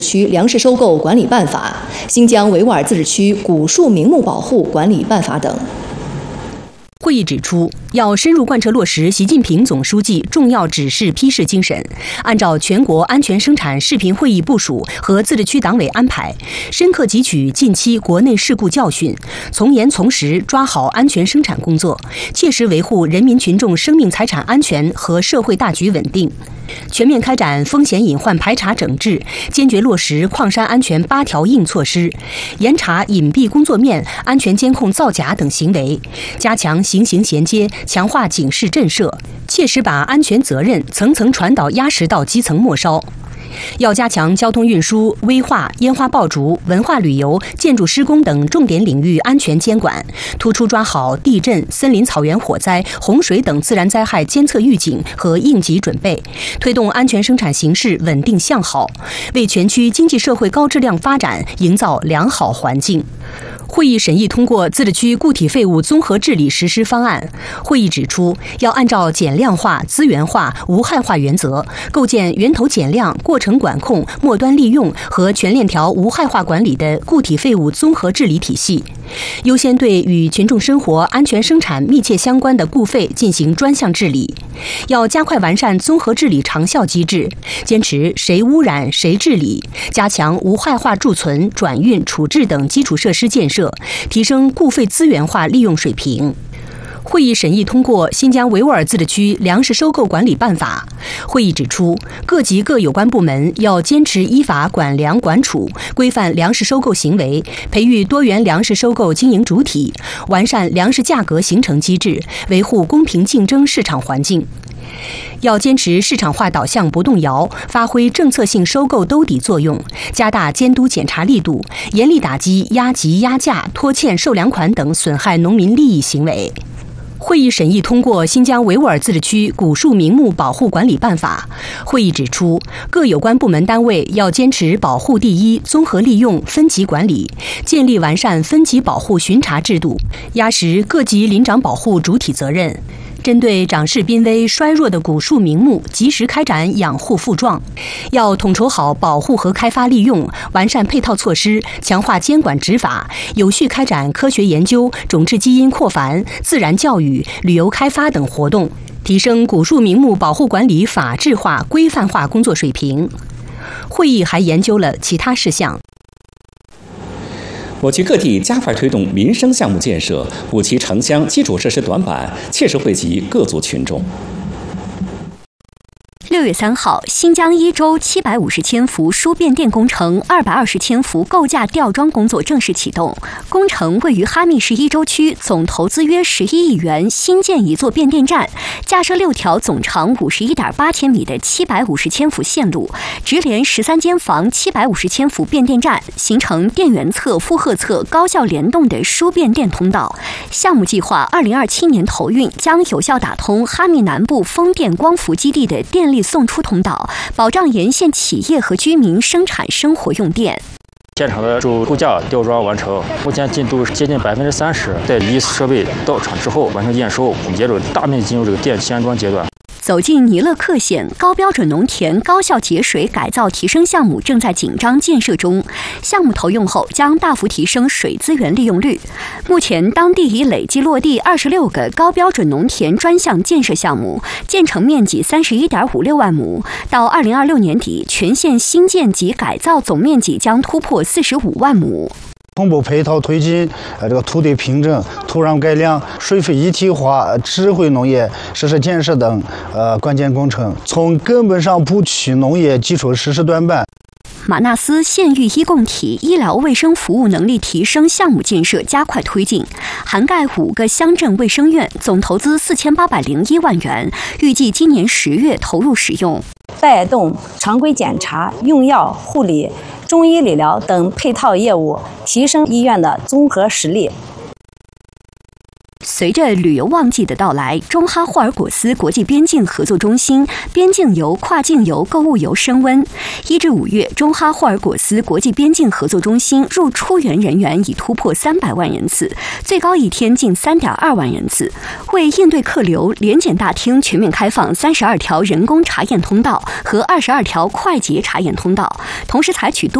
区粮食收购管理办法、新疆维吾尔自治区古树名木保护管理办法等。 会议指出，要深入贯彻落实习近平总书记重要指示批示精神，按照全国安全生产视频会议部署和自治区党委安排，深刻汲取近期国内事故教训，从严从实抓好安全生产工作，切实维护人民群众生命财产安全和社会大局稳定。全面开展风险隐患排查整治，坚决落实矿山安全8条硬措施，严查隐蔽工作面、安全监控造假等行为，加强形形衔接，强化警示震慑，切实把安全责任层层传导压实到基层末梢。要加强交通运输、危化、烟花爆竹、文化旅游、建筑施工等重点领域安全监管，突出抓好地震、森林草原火灾、洪水等自然灾害监测预警和应急准备，推动安全生产形势稳定向好，为全区经济社会高质量发展营造良好环境。会议审议通过自治区固体废物综合治理实施方案。会议指出，要按照减量化、资源化、无害化原则，构建源头减量、过程管控、末端利用和全链条无害化管理的固体废物综合治理体系，优先对与群众生活安全生产密切相关的固废进行专项治理。要加快完善综合治理长效机制，坚持谁污染谁治理，加强无害化贮存、转运、处置等基础设施建设，提升固废资源化利用水平。会议审议通过《新疆维吾尔自治区粮食收购管理办法》。会议指出，各级各有关部门要坚持依法管粮管储，规范粮食收购行为，培育多元粮食收购经营主体，完善粮食价格形成机制，维护公平竞争市场环境。要坚持市场化导向不动摇，发挥政策性收购兜底作用，加大监督检查力度，严厉打击压级压价、拖欠受粮款等损害农民利益行为。会议审议通过《新疆维吾尔自治区古树名木保护管理办法》。会议指出，各有关部门单位要坚持保护第一、综合利用、分级管理，建立完善分级保护巡查制度，压实各级林长保护主体责任。针对长势濒危、衰弱的古树名木，及时开展养护复壮，要统筹好保护和开发利用，完善配套措施，强化监管执法，有序开展科学研究、种质基因扩繁、自然教育、旅游开发等活动，提升古树名木保护管理法治化、规范化工作水平。会议还研究了其他事项。 我区各地加快推动民生项目建设，补齐城乡基础设施短板，切实惠及各族群众。 6月3号，新疆伊州750千伏输变电工程220千伏构架吊装工作正式启动。工程位于哈密市伊州区，总投资约11亿元，新建一座变电站，架设6条总长51.8千米的750千伏线路，直连13间房750千伏变电站，形成电源侧、负荷侧高效联动的输变电通道。项目计划2027年投运，将有效打通哈密南部风电光伏基地的电力送出通道，保障沿线企业和居民生产生活用电。 现场的主构架吊装完成，目前进度接近30%。在离设备到场之后完成验收，我们接着大面积进入这个电气安装阶段。 走进尼勒克县，高标准农田高效节水改造提升项目正在紧张建设中。项目投用后将大幅提升水资源利用率。目前，当地已累计落地26个高标准农田专项建设项目，建成面积31.56万亩。到2026年底，全县新建及改造总面积将突破45万亩。 同步配套推进这个土地平整、土壤改良、水费一体化、智慧农业设施建设等关键工程，从根本上补齐农业基础设施短板。 马纳斯县域医共体医疗卫生服务能力提升项目建设加快推进，涵盖5个乡镇卫生院，总投资4801万元，预计今年10月投入使用。 带动常规检查、用药、护理、中医理疗等配套业务，提升医院的综合实力。 随着旅游旺季的到来，中哈霍尔果斯国际边境合作中心边境游、跨境游、购物游升温。1至5月，中哈霍尔果斯国际边境合作中心入出园人员已突破300万人次，最高一天近3.2万人次。为应对客流，联检大厅全面开放32条人工查验通道和22条快捷查验通道，同时采取多